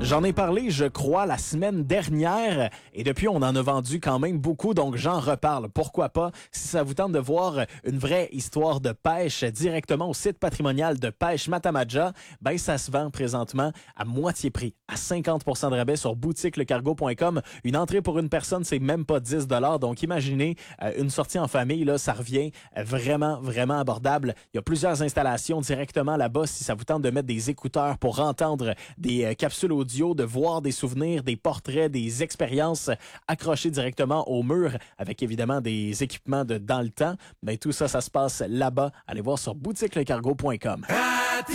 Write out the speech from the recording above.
J'en ai parlé, je crois, la semaine dernière et depuis, on en a vendu quand même beaucoup, donc j'en reparle. Pourquoi pas? Si ça vous tente de voir une vraie histoire de pêche directement au site patrimonial de pêche Matamaja, ben ça se vend présentement à moitié prix, à 50% de rabais sur boutiquelecargo.com. Une entrée pour une personne, c'est même pas 10 $, donc imaginez une sortie en famille, là, ça revient vraiment, vraiment abordable. Il y a plusieurs installations directement là-bas si ça vous tente de mettre des écouteurs pour entendre des capsules audio, de voir des souvenirs, des portraits, des expériences accrochées directement au mur avec évidemment des équipements de dans le temps. Mais tout ça, ça se passe là-bas. Allez voir sur boutiquelecargo.com.